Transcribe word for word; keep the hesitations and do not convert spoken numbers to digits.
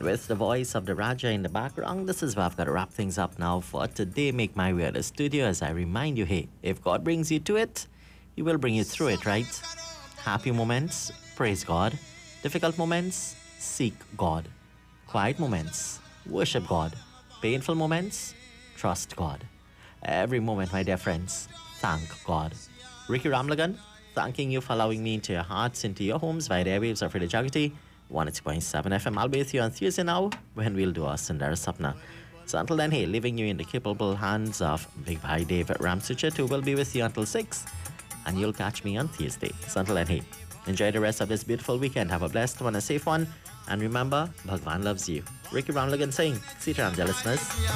And with the voice of the Raja in the background, this is where I've got to wrap things up now for today. Make my way to the studio as I remind you, hey, if God brings you to it, He will bring you through it, right? Happy moments, praise God. Difficult moments, seek God. Quiet moments, worship God. Painful moments, trust God. Every moment, my dear friends, thank God. Ricky Ramlagan, thanking you for allowing me into your hearts, into your homes via the airwaves of Radio Jagati, one oh two point seven F M. I'll be with you on Tuesday now when we'll do our Sundara Sapna. So until then, hey, leaving you in the capable hands of Big Bhai David Ramsuchit, who will be with you until six, and you'll catch me on Tuesday. So until then, hey, enjoy the rest of this beautiful weekend. Have a blessed one, a safe one, and remember, Bhagwan loves you. Ricky Ramlagan saying, see you around, dear listeners.